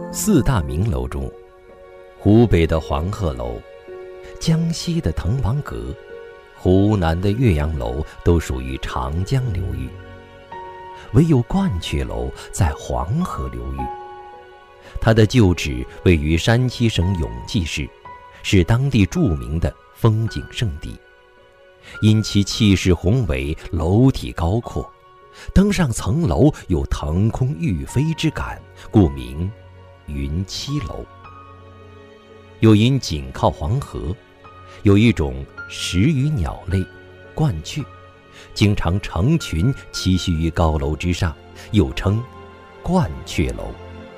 四大名楼中，湖北的黄鹤楼、江西的滕王阁、湖南的岳阳楼都属于长江流域，唯有鹳雀楼在黄河流域。它的旧址位于山西省永济市，是当地著名的风景胜地。因其气势宏伟，楼体高阔，登上层楼有腾空欲飞之感，故名云栖楼。又因紧靠黄河，有一种食鱼鸟类鹳雀，经常成群栖息于高楼之上，又称鹳雀楼。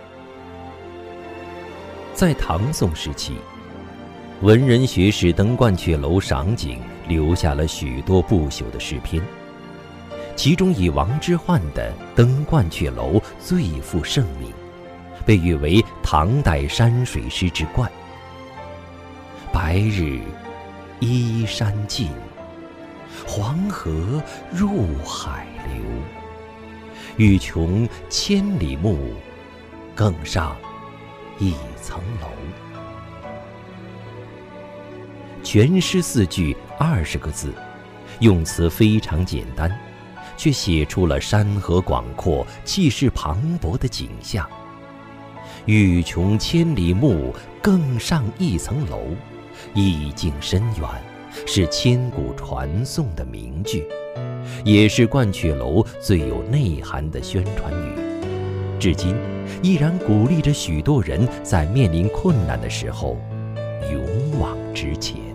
在唐宋时期，文人学士登鹳雀楼赏景，留下了许多不朽的诗篇，其中以王之涣的《登鹳雀楼》最负盛名，被誉为唐代山水诗之冠。白日依山尽，黄河入海流。欲穷千里目，更上一层楼。全诗四句20个字，用词非常简单，却写出了山河广阔、气势磅礴的景象。欲穷千里目，更上一层楼，意境深远，是千古传颂的名句，也是鹳雀楼最有内涵的宣传语，至今依然鼓励着许多人在面临困难的时候勇往直前。